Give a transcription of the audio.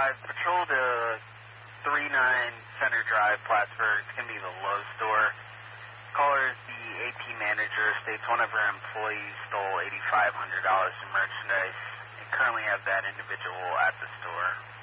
I've patrolled 39 Center Drive, Plattsburgh. It's going to be the Lowe's store. Caller is the AP manager. States one of her employees stole $8,500 in merchandise and currently have that individual at the store.